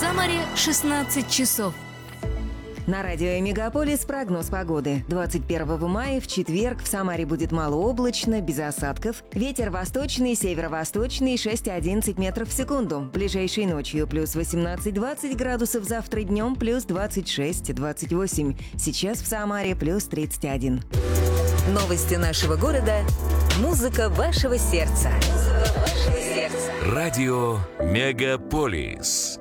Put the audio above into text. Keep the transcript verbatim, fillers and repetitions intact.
Самаре шестнадцать часов. На радио «Мегаполис» прогноз погоды. двадцать первого мая в четверг в Самаре будет малооблачно, без осадков. Ветер восточный, северо-восточный шесть-одиннадцать метров в секунду. Ближайшей ночью плюс восемнадцать-двадцать градусов, завтра днем плюс двадцать шесть-двадцать восемь. Сейчас в Самаре плюс тридцать один. Новости нашего города. Музыка вашего сердца. Музыка вашего сердца. Радио «Мегаполис».